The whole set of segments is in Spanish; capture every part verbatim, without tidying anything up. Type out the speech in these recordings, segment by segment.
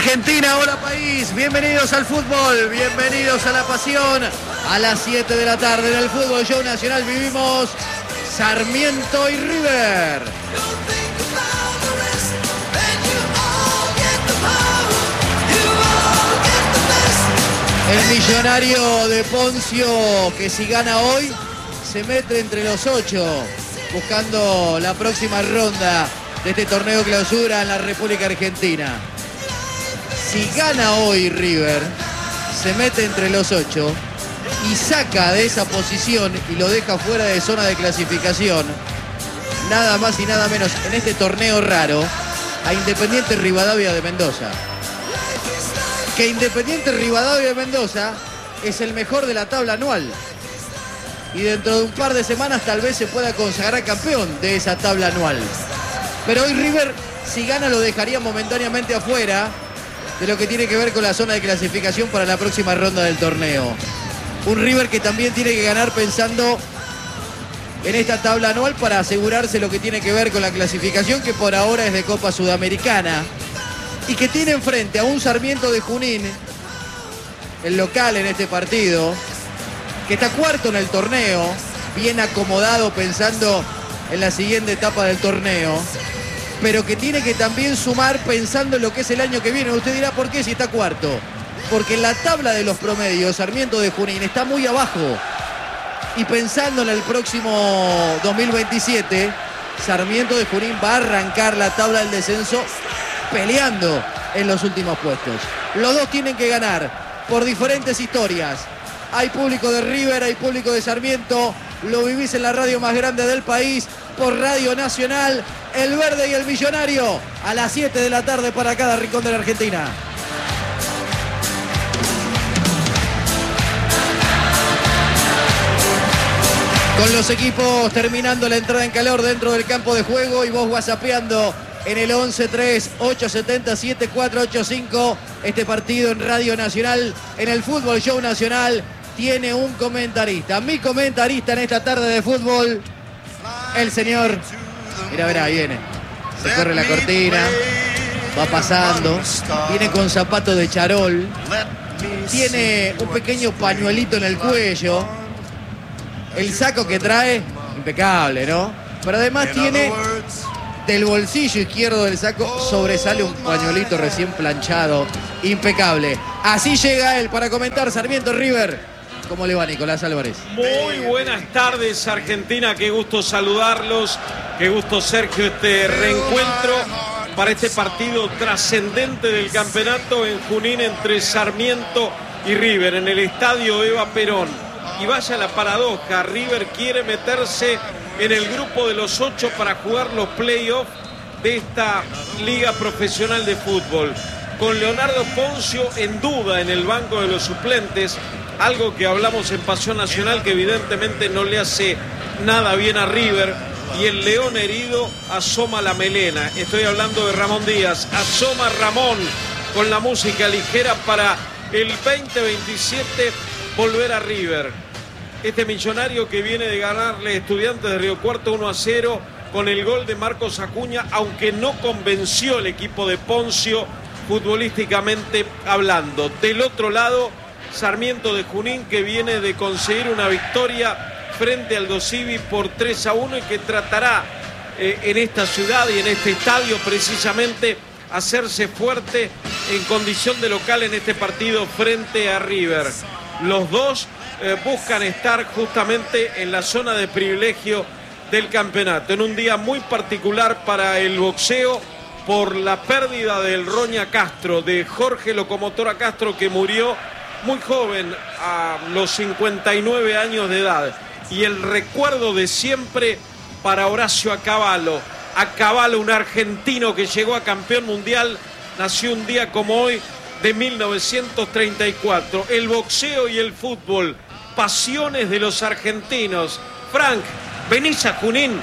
Argentina, hola país, bienvenidos al fútbol, bienvenidos a la pasión. A las siete de la tarde en el Fútbol Show Nacional vivimos Sarmiento y River. El millonario de Poncio, que si gana hoy, se mete entre los ocho, buscando la próxima ronda de este torneo clausura en la República Argentina. Si gana hoy River, se mete entre los ocho y saca de esa posición y lo deja fuera de zona de clasificación, nada más y nada menos en este torneo raro, a Independiente Rivadavia de Mendoza. Que Independiente Rivadavia de Mendoza es el mejor de la tabla anual. Y dentro de un par de semanas tal vez se pueda consagrar campeón de esa tabla anual. Pero hoy River, si gana, lo dejaría momentáneamente afuera de lo que tiene que ver con la zona de clasificación para la próxima ronda del torneo. Un River que también tiene que ganar pensando en esta tabla anual para asegurarse lo que tiene que ver con la clasificación, que por ahora es de Copa Sudamericana. Y que tiene enfrente a un Sarmiento de Junín, el local en este partido, que está cuarto en el torneo, bien acomodado pensando en la siguiente etapa del torneo, pero que tiene que también sumar pensando en lo que es el año que viene. Usted dirá, ¿por qué si está cuarto? Porque en la tabla de los promedios, Sarmiento de Junín está muy abajo. Y pensando en el próximo dos mil veintisiete, Sarmiento de Junín va a arrancar la tabla del descenso peleando en los últimos puestos. Los dos tienen que ganar por diferentes historias. Hay público de River, hay público de Sarmiento. Lo vivís en la radio más grande del país, por Radio Nacional. El Verde y el Millonario a las siete de la tarde para cada rincón de la Argentina. Con los equipos terminando la entrada en calor dentro del campo de juego y vos whatsappeando en el once tres ocho siete siete cuatro ocho cinco. Este partido en Radio Nacional, en el Fútbol Show Nacional, tiene un comentarista. Mi comentarista en esta tarde de fútbol, el señor... Mira, verá, viene. Se corre la cortina. Va pasando. Viene con zapato de charol. Tiene un pequeño pañuelito en el cuello. El saco que trae, impecable, ¿no? Pero además tiene... Del bolsillo izquierdo del saco sobresale un pañuelito recién planchado. Impecable. Así llega él para comentar Sarmiento River. ¿Cómo le va, Nicolás Álvarez? Muy buenas tardes, Argentina. Qué gusto saludarlos. Qué gusto, Sergio, este reencuentro para este partido trascendente del campeonato en Junín entre Sarmiento y River en el estadio Eva Perón. Y vaya la paradoja, River quiere meterse en el grupo de los ocho para jugar los playoffs de esta liga profesional de fútbol. Con Leonardo Poncio en duda en el banco de los suplentes, algo que hablamos en Pasión Nacional que evidentemente no le hace nada bien a River. Y el león herido asoma la melena. Estoy hablando de Ramón Díaz. Asoma Ramón con la música ligera para el veinte veintisiete volver a River. Este millonario que viene de ganarle a Estudiantes de Río Cuarto uno a cero con el gol de Marcos Acuña, aunque no convenció el equipo de Poncio futbolísticamente hablando. Del otro lado, Sarmiento de Junín, que viene de conseguir una victoria frente al Dosivi por tres a uno y que tratará eh, en esta ciudad y en este estadio precisamente hacerse fuerte en condición de local en este partido frente a River. Los dos eh, buscan estar justamente en la zona de privilegio del campeonato, en un día muy particular para el boxeo por la pérdida del Roña Castro, de Jorge Locomotora Castro, que murió muy joven a los cincuenta y nueve años de edad. Y el recuerdo de siempre para Horacio Acabalo. Acabalo, un argentino que llegó a campeón mundial, nació un día como hoy de mil novecientos treinta y cuatro. El boxeo y el fútbol, pasiones de los argentinos. Frank, venís a Junín.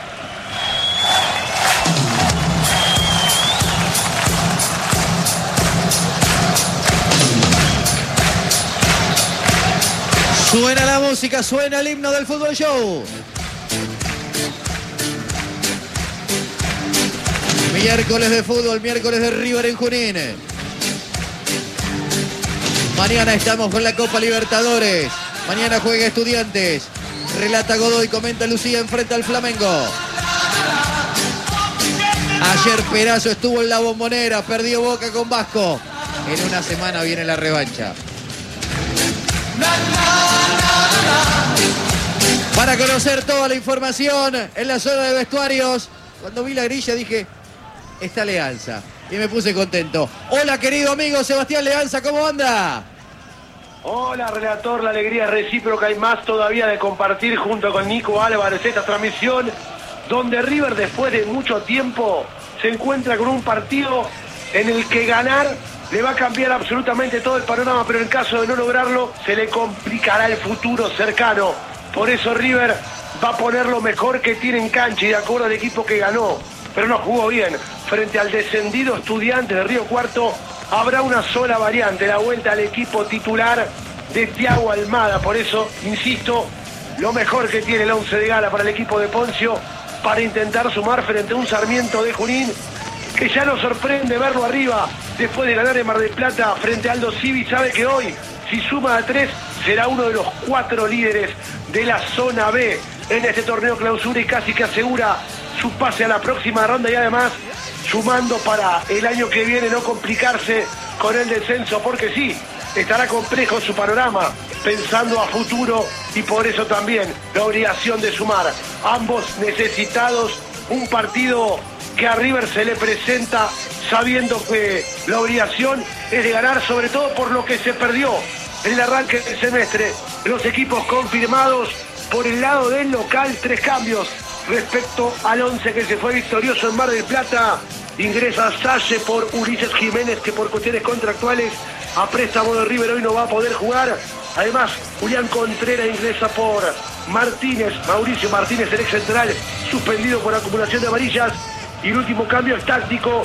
Suena la música, suena el himno del Fútbol Show. Miércoles de fútbol, miércoles de River en Junín. Mañana estamos con la Copa Libertadores. Mañana juega Estudiantes. Relata Godoy, comenta Lucía, enfrenta al Flamengo. Ayer Perazo estuvo en la Bombonera, perdió Boca con Vasco. En una semana viene la revancha. Para conocer toda la información en la zona de vestuarios, cuando vi la grilla dije, está Leanza. Y me puse contento. Hola, querido amigo Sebastián Leanza, ¿cómo anda? Hola, relator, la alegría es recíproca y más todavía de compartir junto con Nico Álvarez esta transmisión, donde River después de mucho tiempo se encuentra con un partido en el que ganar le va a cambiar absolutamente todo el panorama, pero en caso de no lograrlo se le complicará el futuro cercano. Por eso River va a poner lo mejor que tiene en cancha y de acuerdo al equipo que ganó, pero no jugó bien. Frente al descendido Estudiantes de Río Cuarto habrá una sola variante, la vuelta al equipo titular de Thiago Almada. Por eso, insisto, lo mejor que tiene el once de gala para el equipo de Poncio para intentar sumar frente a un Sarmiento de Junín que ya nos sorprende verlo arriba después de ganar en Mar del Plata frente a Aldo Civi. Sabe que hoy, si suma a tres, será uno de los cuatro líderes de la zona B en este torneo clausura y casi que asegura su pase a la próxima ronda y además sumando para el año que viene no complicarse con el descenso, porque sí, estará complejo su panorama pensando a futuro y por eso también la obligación de sumar. Ambos necesitados, un partido que a River se le presenta sabiendo que la obligación es de ganar, sobre todo por lo que se perdió en el arranque del semestre. Los equipos confirmados por el lado del local, tres cambios respecto al once que se fue victorioso en Mar del Plata. Ingresa Salle por Ulises Jiménez, que por cuestiones contractuales a préstamo de River hoy no va a poder jugar. Además, Julián Contreras ingresa por Martínez, Mauricio Martínez, el ex central, suspendido por acumulación de amarillas. Y el último cambio es táctico.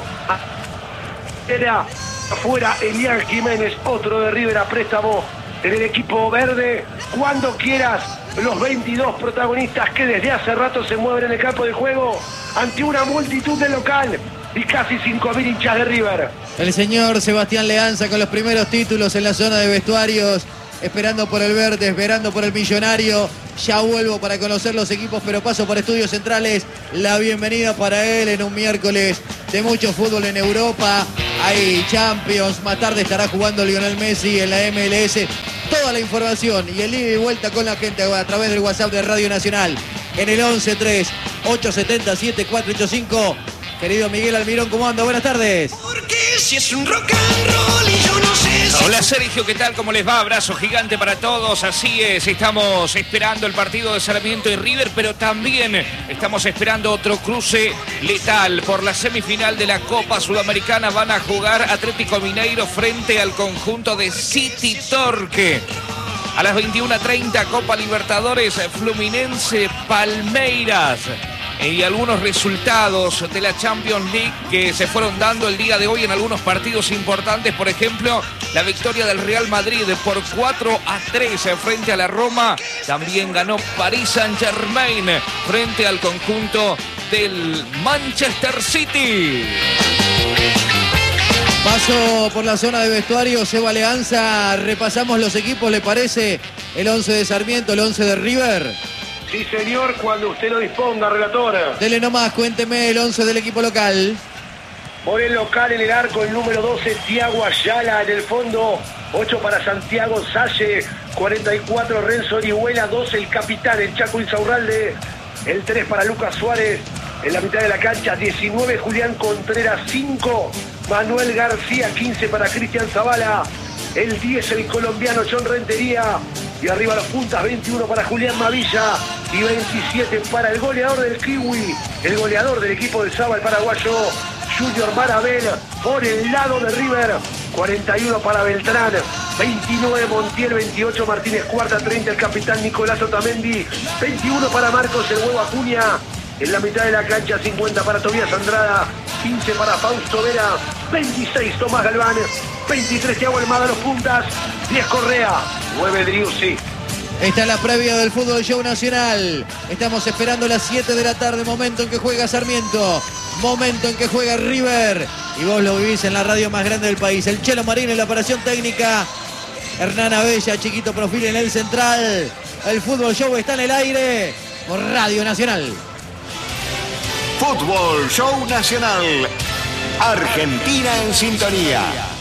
Era afuera Elian Jiménez, otro de River a préstamo en el equipo verde. Cuando quieras, los veintidós protagonistas que desde hace rato se mueven en el campo de juego ante una multitud de local y casi cinco mil hinchas de River. El señor Sebastián Leanza con los primeros títulos en la zona de vestuarios, esperando por el verde, esperando por el millonario. Ya vuelvo para conocer los equipos, pero paso por Estudios Centrales. La bienvenida para él en un miércoles de mucho fútbol en Europa. Hay Champions, más tarde estará jugando Lionel Messi en la M L S. Toda la información y el ida y vuelta con la gente a través del WhatsApp de Radio Nacional en el once tres ocho siete cero siete cuatro ocho cinco. Querido Miguel Almirón, ¿cómo anda? Buenas tardes. Porque si es un rock and roll y yo no sé si... Hola Sergio, ¿qué tal? ¿Cómo les va? Abrazo gigante para todos. Así es, estamos esperando el partido de Sarmiento y River, pero también estamos esperando otro cruce letal por la semifinal de la Copa Sudamericana. Van a jugar Atlético Mineiro frente al conjunto de City Torque. A las veintiuna treinta, Copa Libertadores, Fluminense Palmeiras. Y algunos resultados de la Champions League que se fueron dando el día de hoy en algunos partidos importantes. Por ejemplo, la victoria del Real Madrid por cuatro a tres frente a la Roma. También ganó Paris Saint-Germain frente al conjunto del Manchester City. Paso por la zona de vestuario, Seba Leanza. Repasamos los equipos, ¿le parece? El once de Sarmiento, el once de River. Sí, señor, cuando usted lo disponga, relator. Dele nomás, cuénteme el once del equipo local. Por el local en el arco, el número doce, Thiago Ayala. En el fondo, ocho para Santiago Salle, cuarenta y cuatro Renzo Orihuela, doce el capitán, el Chaco Insaurralde, el tres para Lucas Suárez. En la mitad de la cancha, diecinueve Julián Contreras, cinco Manuel García, quince para Cristian Zavala, el diez el colombiano John Rentería. Y arriba los puntas, veintiuno para Julián Mavilla y veintisiete para el goleador del Kiwi, el goleador del equipo de Saba, el paraguayo Junior Marabel. Por el lado de River, cuarenta y uno para Beltrán, veintinueve Montiel, veintiocho Martínez Cuarta, treinta el capitán Nicolás Otamendi, veintiuno para Marcos el Huevo Acuña. En la mitad de la cancha, cincuenta para Tobías Andrada, quince para Fausto Vera, veintiséis Tomás Galván, veintitrés Thiago Almada los puntas, diez Correa, nueve Driussi. Está la previa del Fútbol Show Nacional. Estamos esperando las siete de la tarde, momento en que juega Sarmiento, momento en que juega River. Y vos lo vivís en la radio más grande del país. El Chelo Marín en la operación técnica. Hernán Abella, chiquito perfil en el central. El Fútbol Show está en el aire por Radio Nacional. Fútbol Show Nacional. Argentina en sintonía.